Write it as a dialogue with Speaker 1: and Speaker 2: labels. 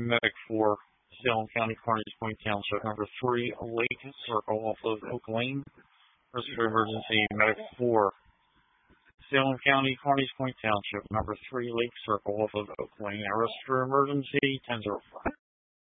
Speaker 1: Medic 4, Salem County, Carnegie Point Township. Number 3, Lake Circle off of Oak Lane. Rescue emergency, Medic 4, Salem County, Carnegie Point Township. Number 3, Lake Circle off of Oak Lane. Rescue emergency, 10-04.